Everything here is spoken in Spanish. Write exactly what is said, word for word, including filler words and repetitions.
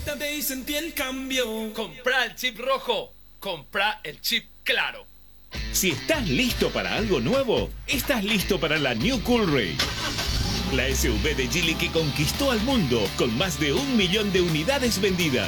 Conéctate y sentí el cambio. Comprá el chip rojo. Comprá el chip claro. Si estás listo para algo nuevo, estás listo para la New Coolray. La S U V de Geely que conquistó al mundo con más de un millón de unidades vendidas.